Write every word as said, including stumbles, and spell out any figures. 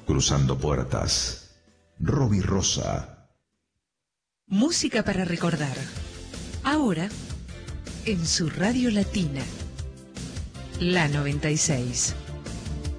Cruzando puertas. Robbie Rosa. Música para recordar. Ahora, en su radio latina. La noventa y seis.